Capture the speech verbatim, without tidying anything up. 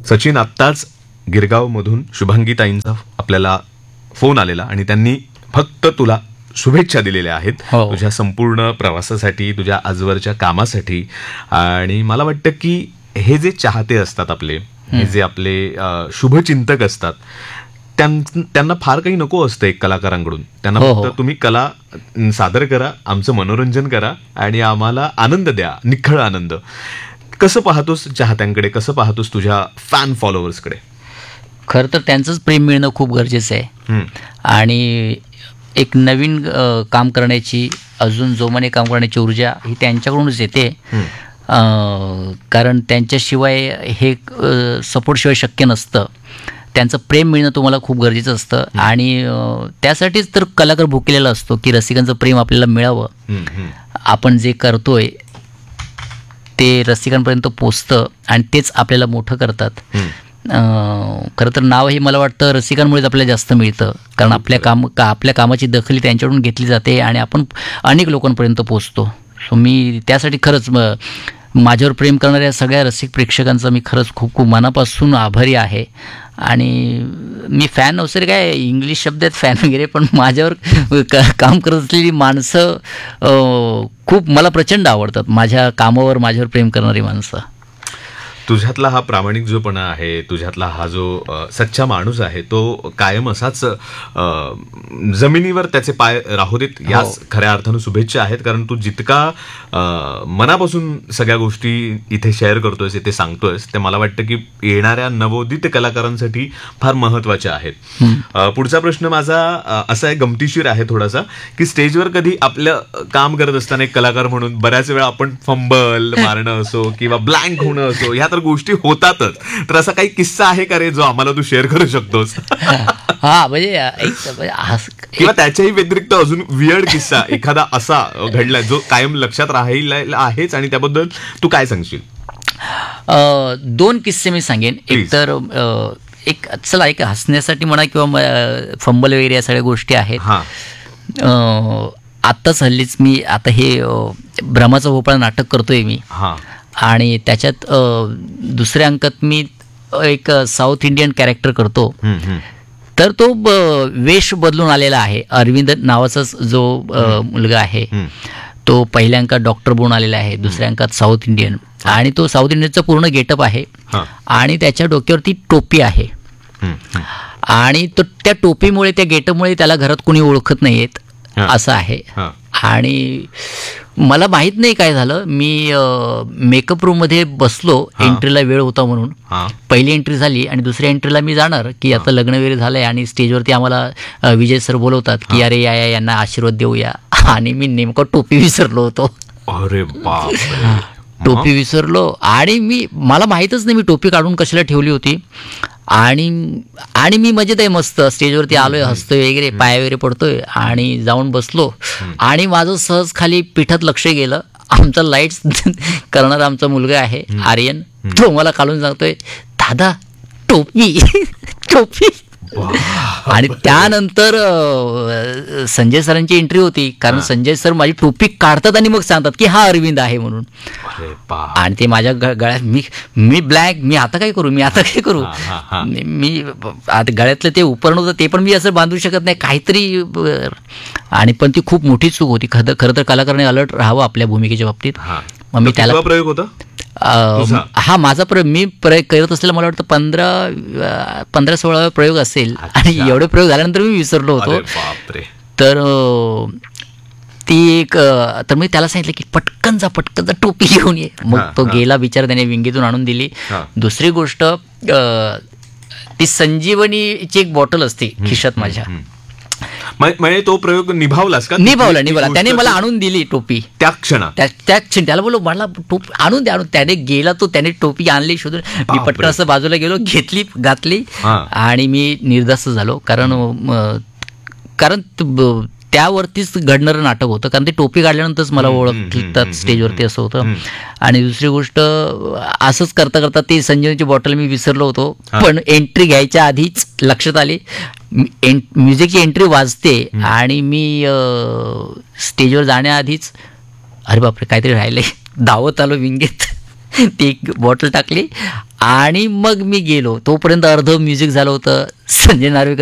सचिन, आत्ताच गिरगावमधून शुभांगीताईंचा आपल्याला फोन आलेला आणि त्यांनी फक्त तुला शुभेच्छा दिलेल्या आहेत तुझ्या संपूर्ण प्रवासासाठी, तुझ्या आजवरच्या कामासाठी. आणि मला वाटतं की हे जे चाहते असतात आपले, हे जे आपले शुभचिंतक असतात, त्यांना फार काही नको असतं एक कलाकारांकडून. त्यांना फक्त तुम्ही कला सादर करा, आमचं मनोरंजन करा आणि आम्हाला आनंद द्या, निखळ आनंद. कसं पाहतोस चाहत्यांकडे, कसं पाहतोस तुझ्या फॅन फॉलोअर्सकडे? खरं तर त्यांचंच प्रेम मिळणं खूप गरजेचं आहे आणि एक नवीन काम करण्याची, अजून जोमाने काम करण्याची ऊर्जा ही त्यांच्याकडूनच येते. कारण त्यांच्याशिवाय हे सपोर्टशिवाय शक्य नसतं. त्यांचं प्रेम मिळणं तुम्हाला खूप गरजेचं असतं आणि त्यासाठीच तर कलाकार भुकेलेला असतो की रसिकांचं प्रेम आपल्याला मिळावं. आपण जे करतोय ते रसिकांपर्यंत पोचतं आणि तेच आपल्याला मोठं करतात. खरं तर नाव हे मला वाटतं रसिकांमुळेच आपल्याला जास्त मिळतं, कारण आपल्या काम का आपल्या कामाची दखल त्यांच्याकडून घेतली जाते आणि आपण अनेक लोकांपर्यंत पोचतो. सो मी त्यासाठी खरंच माझ्यावर प्रेम करणाऱ्या सगळ्या रसिक प्रेक्षकांचा मी खरंच खूप खूप मनापासून आभारी आहे. आणि मी फॅन नव्हते काय इंग्लिश शब्द आहेत फॅन वगैरे, पण माझ्यावर काम करत असलेली माणसं खूप मला प्रचंड आवडतात. माझ्या कामावर माझ्यावर प्रेम करणारी माणसं. तुझ्यातला हा प्रामाणिक जोपणा आहे, तुझ्यातला हा जो सच्चा माणूस आहे, तो कायम असाच जमिनीवर त्याचे पाय राहू देत, याच खऱ्या अर्थानं शुभेच्छा आहेत. कारण तू जितका मनापासून सगळ्या गोष्टी इथे शेअर करतोयस, इथे सांगतोयस, ते मला वाटतं की येणाऱ्या नवोदित कलाकारांसाठी फार महत्वाच्या आहेत. पुढचा प्रश्न माझा असा आहे, गमतीशीर आहे थोडासा, की स्टेजवर कधी आपलं काम करत असताना एक कलाकार म्हणून बऱ्याच वेळा आपण फंबल मारणं असो किंवा ब्लँक होणं असो, ह्या तर गोष्टी होतातच. तर असा काही किस्सा आहे का रे जो आम्हाला तू शेअर करू शकतोस? हा म्हणजे किंवा त्याच्याही व्यतिरिक्त अजून वियर्ड किस्सा एखादा असा घडला जो कायम लक्षात राहिलेला आहेच आणि त्याबद्दल तू काय सांगशील? दोन किस्से मी सांगेन. एक तर एक चला एक हसण्यासाठी म्हणा किंवा फंबल वगैरे या सगळ्या गोष्टी आहेत. आत्ताच हल्लीच मी आता हे भ्रमाचा भोपळा नाटक करतोय मी आणि त्याच्यात दुसऱ्या अंकात मी एक साऊथ इंडियन कॅरेक्टर करतो. तर तो वेश बदलून आलेला आहे. अरविंद नावाचाच जो मुलगा आहे तो पहिल्या अंकात डॉक्टर बनून आलेला आहे, दुसऱ्या अंकात साऊथ इंडियन, आणि तो साऊथ इंडियनचा पूर्ण गेटअप आहे आणि त्याच्या डोक्यावरती टोपी आहे आणि तो त्या टोपीमुळे, त्या गेटअपमुळे त्याला घरात कोणी ओळखत नाहीयेत असं आहे. आणि मला माहीत नाही काय झालं, मी मेकअप रूममध्ये बसलो, एंट्रीला वेळ होता म्हणून. पहिली एंट्री झाली आणि दुसऱ्या एंट्रीला मी जाणार की आता लग्न वगैरे झालंय आणि स्टेजवरती आम्हाला विजय सर बोलवतात की अरे या यांना आशीर्वाद देऊया, आणि मी नेमकं टोपी विसरलो होतो. अरे बाप, टोपी विसरलो आणि मी मला माहीतच नाही मी टोपी काढून कशाला ठेवली होती. आणि आणि मी मजेत आहे, मस्त स्टेजवरती आलोय, हसतोय वगैरे, पाय वगैरे पडतोय आणि जाऊन बसलो आणि माझं सहज खाली पिठात लक्ष गेलं. आमचा लाईट्स करणारा आमचा मुलगा आहे आर्यन, तो मला खालून सांगतोय दादा टोपी टोपी. आणि त्यानंतर संजय सरांची एंट्री होती, कारण संजय सर माझी टोपी काढतात आणि मग सांगतात की हा अरविंद आहे म्हणून. आणि ते माझ्या गळ्यात, मी मी ब्लॅक, मी आता काय करू, मी आता काय करू, मी आता गळ्यातलं ते उपरण होतं ते पण मी असं बांधू शकत नाही काहीतरी. आणि पण ती खूप मोठी चूक होती. खरं खरं तर कलाकाराने अलर्ट राहावं आपल्या भूमिकेच्या बाबतीत. मग मी त्याला प्रयोग होता हा माझा प्रयोग मी प्रयोग करत असलेला मला वाटतं पंधरा पंधरा सोळा प्रयोग असेल आणि एवढे प्रयोग झाल्यानंतर मी विसरलो होतो. तर ती एक तर मी त्याला सांगितलं की पटकन जा पटकन जा टोपी घेऊन ये. मग तो गेला बिचारा, त्याने विंगीतून आणून दिली. दुसरी गोष्ट, ती संजीवनीची एक बॉटल असते खिशात माझ्या, म्हणजे तो प्रयोग निभावलास का? निभावला निभावला त्याने मला आणून दिली टोपी त्या क्षणात. त्या क्षणी त्याला बोललो मला टोपी आणून द्या, आणून. त्याने गेला तो, त्याने टोपी आणली शोधून. मी पटकन असं बाजूला गेलो, घेतली, घातली आणि मी निर्धास्त झालो. कारण कारण त्यावरतीच घडणारं नाटक होतं, कारण ते टोपी काढल्यानंतरच मला ओळखतात स्टेजवरती, असं होतं. आणि दुसरी गोष्ट, असंच करता करता ती संजीवनीची बॉटल मी विसरलो होतो, पण एंट्री घ्यायच्या आधीच लक्षात आली. म्युझिकची एंट्री वाजते आणि मी स्टेजवर जाण्याआधीच अरे बापरे काहीतरी राहिले, धावत आलो विंगेत, ती एक बॉटल टाकली आणि मग मी गेलो. तोपर्यंत अर्ध म्युझिक झालं होतं. संजय नार्वेकर